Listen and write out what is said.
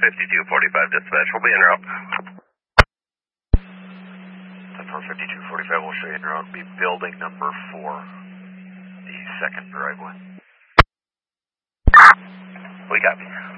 5245 dispatch, we'll be en route. 5245 will show you en route. Be building number 4, the second driveway. We copy.